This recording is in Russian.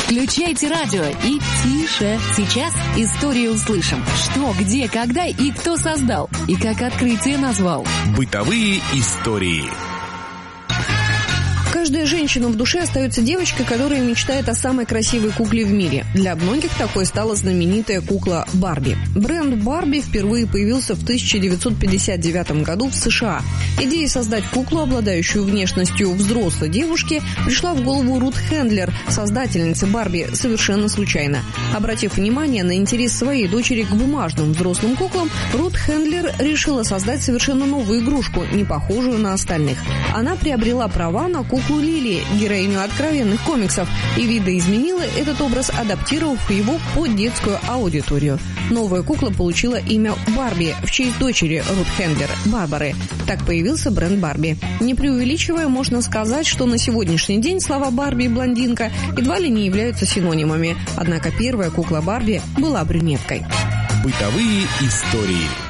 Включайте радио и тише. Сейчас историю услышим. Что, где, когда и кто создал. И как открытие назвал. Бытовые истории. Каждая женщина в душе остается девочкой, которая мечтает о самой красивой кукле в мире. Для многих такой стала знаменитая кукла Барби. Бренд Барби впервые появился в 1959 году в США. Идея создать куклу, обладающую внешностью взрослой девушки, пришла в голову Рут Хендлер, создательницы Барби, совершенно случайно. Обратив внимание на интерес своей дочери к бумажным взрослым куклам, Рут Хендлер решила создать совершенно новую игрушку, не похожую на остальных. Она приобрела права на куклу Лили, героиню откровенных комиксов, и видоизменила этот образ, адаптировав его под детскую аудиторию. Новая кукла получила имя Барби в честь дочери Рут Хендлер, Барбары. Так появился бренд Барби. Не преувеличивая, можно сказать, что на сегодняшний день слова Барби и блондинка едва ли не являются синонимами. Однако первая кукла Барби была брюнеткой. Бытовые истории.